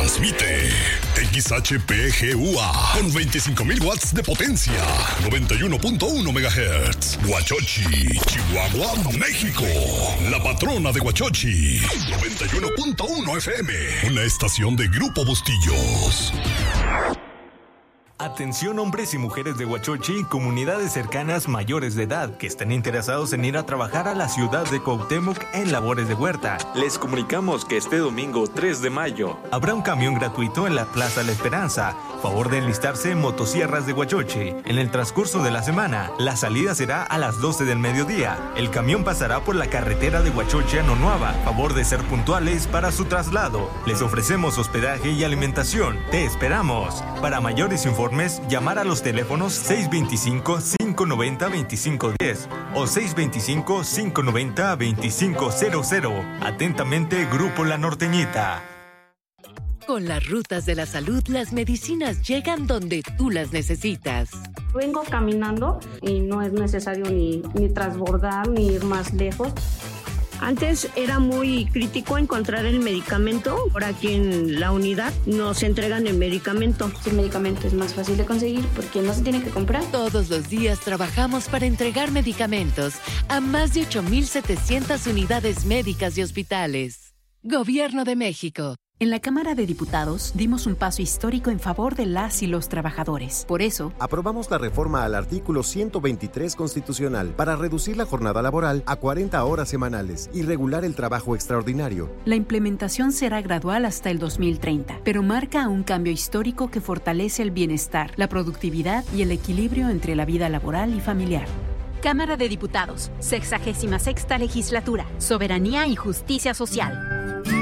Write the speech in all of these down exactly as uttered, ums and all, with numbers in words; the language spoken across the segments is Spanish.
Transmite X H P G U A con veinticinco mil watts de potencia, noventa y uno punto uno megahertz. Huachochi, Chihuahua, México. La patrona de Huachochi, noventa y uno punto uno F M. Una estación de Grupo Bustillos. Atención hombres y mujeres de Huachochi y comunidades cercanas mayores de edad que estén interesados en ir a trabajar a la ciudad de Cuauhtémoc en labores de huerta. Les comunicamos que este domingo tres de mayo habrá un camión gratuito en la Plaza La Esperanza. Favor de enlistarse en Motosierras de Huachochi. En el transcurso de la semana, la salida será a las doce del mediodía. El camión pasará por la carretera de Huachochi a Nonuava. Favor de ser puntuales para su traslado. Les ofrecemos hospedaje y alimentación. Te esperamos. Para mayores informes, llamar a los teléfonos seis dos cinco, cinco nueve cero, dos cinco uno cero o seis dos cinco, cinco nueve cero, dos cinco cero cero. Atentamente, Grupo La Norteñita. Con las rutas de la salud, las medicinas llegan donde tú las necesitas. Vengo caminando y no es necesario ni, ni transbordar ni ir más lejos. Antes era muy crítico encontrar el medicamento. Ahora aquí en la unidad nos entregan el medicamento. El medicamento es más fácil de conseguir porque no se tiene que comprar. Todos los días trabajamos para entregar medicamentos a más de ocho mil setecientas unidades médicas y hospitales. Gobierno de México. En la Cámara de Diputados dimos un paso histórico en favor de las y los trabajadores. Por eso, aprobamos la reforma al artículo ciento veintitrés constitucional para reducir la jornada laboral a cuarenta horas semanales y regular el trabajo extraordinario. La implementación será gradual hasta el dos mil treinta, pero marca un cambio histórico que fortalece el bienestar, la productividad y el equilibrio entre la vida laboral y familiar. Cámara de Diputados, sexagésima sexta legislatura, soberanía y justicia social.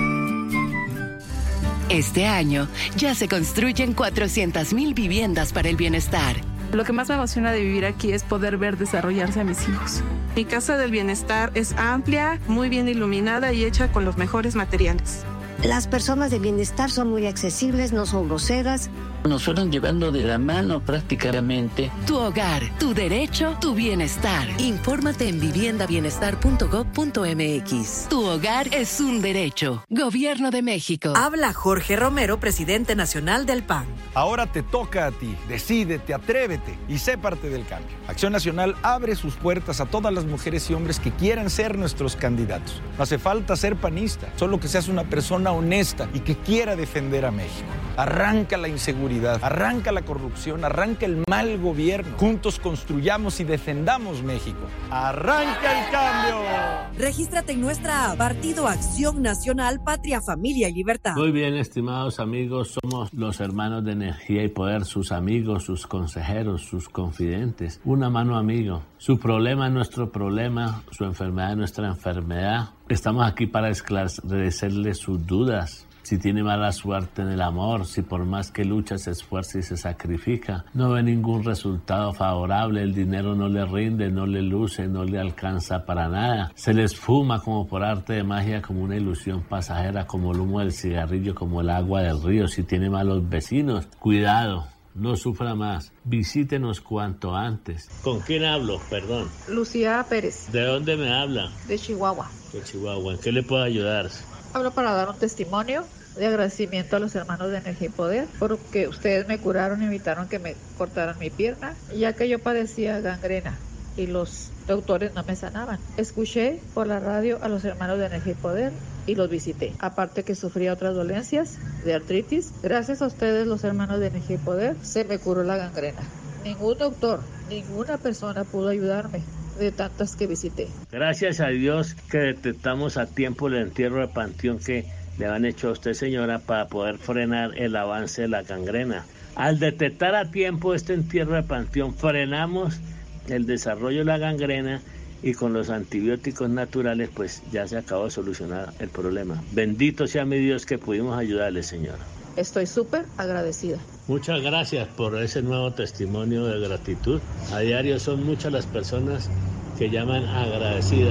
Este año ya se construyen cuatrocientas mil viviendas para el bienestar. Lo que más me emociona de vivir aquí es poder ver desarrollarse a mis hijos. Mi casa del bienestar es amplia, muy bien iluminada y hecha con los mejores materiales. Las personas de bienestar son muy accesibles, no son groseras. Nos fueron llevando de la mano prácticamente. Tu hogar, tu derecho, tu bienestar. Infórmate en vivienda bienestar punto gob punto eme equis. Tu hogar es un derecho. Gobierno de México. Habla Jorge Romero, presidente nacional del P A N. Ahora te toca a ti. Decídete, atrévete y sé parte del cambio. Acción Nacional abre sus puertas a todas las mujeres y hombres que quieran ser nuestros candidatos. No hace falta ser panista, solo que seas una persona honesta y que quiera defender a México. Arranca la inseguridad, arranca la corrupción, arranca el mal gobierno. Juntos construyamos y defendamos México. ¡Arranca el cambio! Regístrate en nuestra app, Partido Acción Nacional, Patria, Familia y Libertad. Muy bien, estimados amigos, somos los hermanos de Energía y Poder, sus amigos, sus consejeros, sus confidentes. Una mano amigo. Su problema es nuestro problema, su enfermedad es nuestra enfermedad. Estamos aquí para esclarecerle sus dudas. Si tiene mala suerte en el amor, si por más que lucha, se esfuerza y se sacrifica, no ve ningún resultado favorable, el dinero no le rinde, no le luce, no le alcanza para nada. Se le esfuma como por arte de magia, como una ilusión pasajera, como el humo del cigarrillo, como el agua del río. Si tiene malos vecinos, cuidado. No sufra más. Visítenos cuanto antes. ¿Con quién hablo? Perdón. Lucía Pérez. ¿De dónde me habla? De Chihuahua. De Chihuahua. ¿En qué le puedo ayudar? Hablo para dar un testimonio de agradecimiento a los hermanos de Energía y Poder porque ustedes me curaron y evitaron que me cortaran mi pierna, ya que yo padecía gangrena y los doctores no me sanaban. Escuché por la radio a los hermanos de Energía y Poder y los visité. Aparte que sufría otras dolencias de artritis, gracias a ustedes, los hermanos de Energía y Poder, se me curó la gangrena. Ningún doctor, ninguna persona pudo ayudarme de tantas que visité. Gracias a Dios que detectamos a tiempo el entierro de panteón que le han hecho a usted, señora, para poder frenar el avance de la gangrena. Al detectar a tiempo este entierro de panteón, frenamos el desarrollo de la gangrena y con los antibióticos naturales pues ya se acabó de solucionar el problema. Bendito sea mi Dios que pudimos ayudarle, señora. Estoy súper agradecida. Muchas gracias por ese nuevo testimonio de gratitud. A diario son muchas las personas que llaman agradecidas.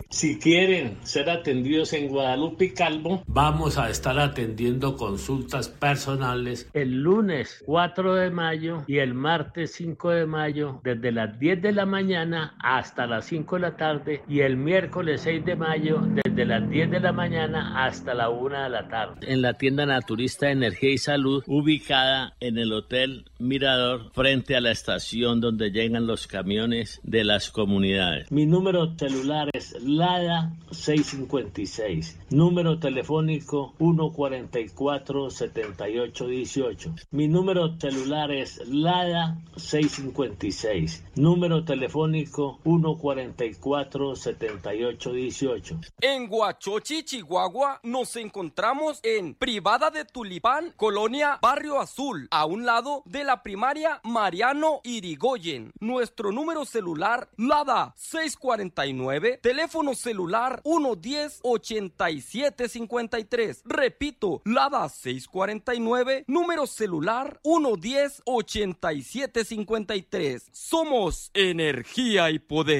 Si quieren ser atendidos en Guadalupe y Calvo, vamos a estar atendiendo consultas personales el lunes cuatro de mayo y el martes cinco de mayo desde las diez de la mañana hasta las cinco de la tarde y el miércoles seis de mayo desde las diez de la mañana hasta la una de la tarde. En la tienda naturista de Energía y Salud, ubicada en el Hotel Mirador, frente a la estación donde llegan los camiones de las comunidades. Mi número celular es Lada seiscientos cincuenta y seis, número telefónico uno cuarenta y cuatro, setenta y ocho dieciocho. Mi número celular es Lada seiscientos cincuenta y seis, número telefónico uno cuarenta y cuatro, setenta y ocho dieciocho. En Huachochi, Chihuahua, nos encontramos en Privada de Tulipán, Colonia Barrio Azul, a un lado de la primaria Mariano Irigoyen. Nuestro número celular, Lada seiscientos cuarenta y nueve, teléfono celular uno diez, ochenta y siete cincuenta y tres. Repito, Lada seiscientos cuarenta y nueve, número celular uno diez, ochenta y siete cincuenta y tres. Somos energía y poder.